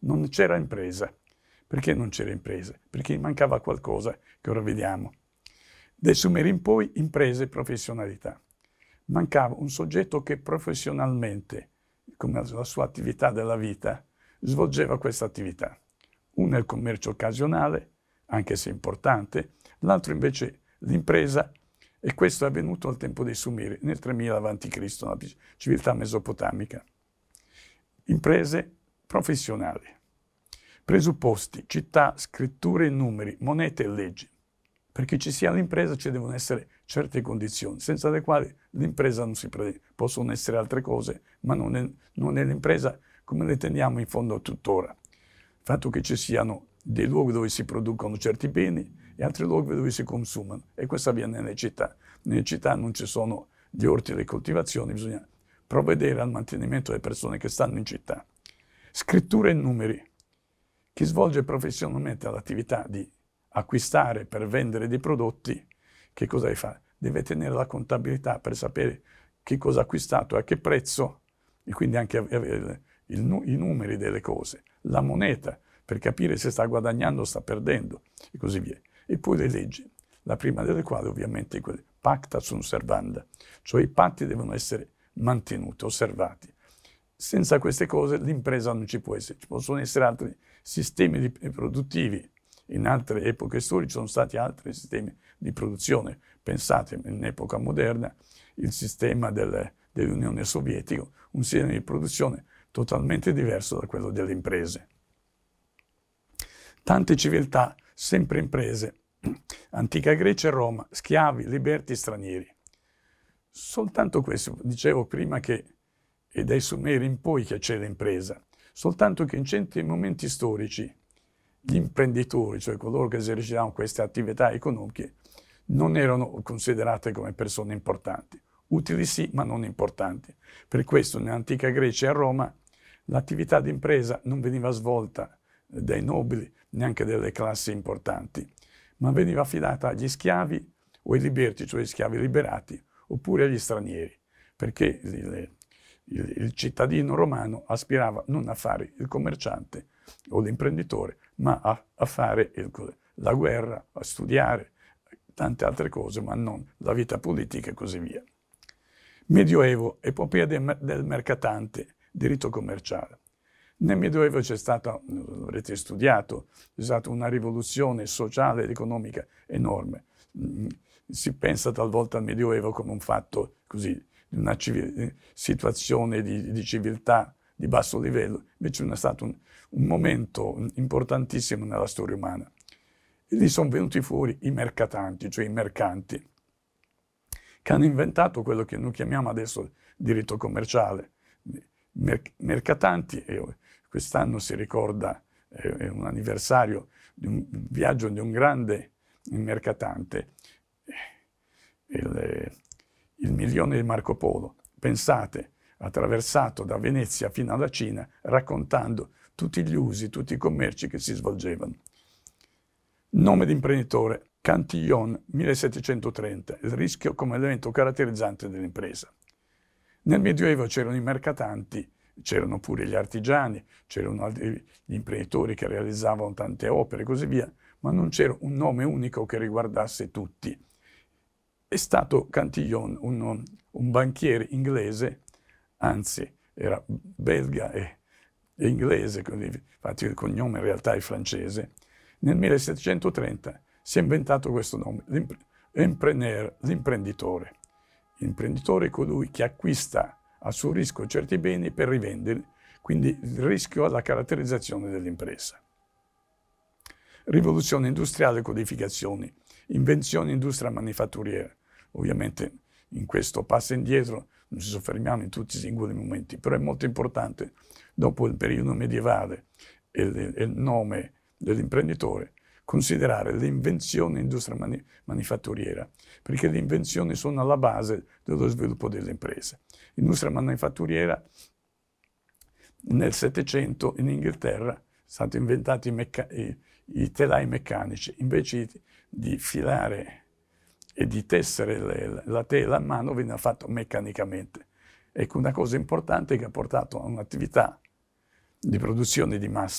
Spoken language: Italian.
non c'era impresa. Perché non c'era impresa? Perché mancava qualcosa che ora vediamo. Dai Sumeri in poi, imprese e professionalità. Mancava un soggetto che professionalmente, come la sua attività della vita, svolgeva questa attività. Uno è il commercio occasionale, anche se importante, l'altro invece l'impresa, e questo è avvenuto al tempo dei Sumeri, nel 3000 a.C., nella civiltà mesopotamica. Imprese professionali. Presupposti, città, scritture e numeri, monete e leggi. Perché ci sia l'impresa ci devono essere certe condizioni, senza le quali l'impresa non si prende. Possono essere altre cose, ma non è l'impresa come le teniamo in fondo tuttora. Il fatto che ci siano dei luoghi dove si producono certi beni e altri luoghi dove si consumano. E questo avviene nelle città. Nelle città non ci sono gli orti e le coltivazioni, bisogna provvedere al mantenimento delle persone che stanno in città. Scritture e numeri. Chi svolge professionalmente l'attività di acquistare per vendere dei prodotti, che cosa deve fare? Deve tenere la contabilità per sapere che cosa ha acquistato, a che prezzo, e quindi anche avere i numeri delle cose, la moneta, per capire se sta guadagnando o sta perdendo, e così via. E poi le leggi, la prima delle quali ovviamente è quella pacta sunt servanda, cioè i patti devono essere mantenuti, osservati. Senza queste cose l'impresa non ci può essere, ci possono essere altri sistemi produttivi. In altre epoche storiche sono stati altri sistemi di produzione. Pensate, in epoca moderna, il sistema dell'Unione Sovietica, un sistema di produzione totalmente diverso da quello delle imprese. Tante civiltà, sempre imprese, antica Grecia e Roma, schiavi, liberti, stranieri. Soltanto questo, dicevo prima che è dai Sumeri in poi che c'è l'impresa, soltanto che in certi momenti storici gli imprenditori, cioè coloro che esercitavano queste attività economiche, non erano considerate come persone importanti. Utili sì, ma non importanti. Per questo nell'antica Grecia e a Roma l'attività di impresa non veniva svolta dai nobili, neanche delle classi importanti, ma veniva affidata agli schiavi o ai liberti, cioè agli schiavi liberati, oppure agli stranieri, perché il cittadino romano aspirava non a fare il commerciante o l'imprenditore, ma a fare la guerra, a studiare, tante altre cose, ma non la vita politica e così via. Medioevo, epopea del mercatante, diritto commerciale. Nel Medioevo c'è stata, avrete studiato, c'è stata una rivoluzione sociale ed economica enorme. Si pensa talvolta al Medioevo come un fatto così, di una situazione di civiltà di basso livello, invece è stato un momento importantissimo nella storia umana. E lì sono venuti fuori i mercatanti, cioè i mercanti, che hanno inventato quello che noi chiamiamo adesso diritto commerciale. Mercatanti, e quest'anno si ricorda è un anniversario di un viaggio di un grande mercatante, il milione di Marco Polo. Pensate, attraversato da Venezia fino alla Cina, raccontando tutti gli usi, tutti i commerci che si svolgevano. Nome di imprenditore, Cantillon, 1730, il rischio come elemento caratterizzante dell'impresa. Nel Medioevo c'erano i mercatanti, c'erano pure gli artigiani, c'erano gli imprenditori che realizzavano tante opere e così via, ma non c'era un nome unico che riguardasse tutti. È stato Cantillon, un banchiere inglese, anzi era belga e inglese, infatti il cognome in realtà è francese. Nel 1730 si è inventato questo nome, l'imprenditore. L'imprenditore è colui che acquista a suo rischio certi beni per rivenderli, quindi il rischio è la caratterizzazione dell'impresa. Rivoluzione industriale e codificazioni, invenzione industria manifatturiera. Ovviamente in questo passo indietro non ci soffermiamo in tutti i singoli momenti, però è molto importante, dopo il periodo medievale e il nome dell'imprenditore, considerare l'invenzione industria manifatturiera, perché le invenzioni sono alla base dello sviluppo delle imprese. L'industria manifatturiera nel Settecento in Inghilterra sono stati inventati i telai meccanici, invece di filare e di tessere la tela a mano veniva fatto meccanicamente. Ecco, una cosa importante che ha portato a un'attività di produzione di massa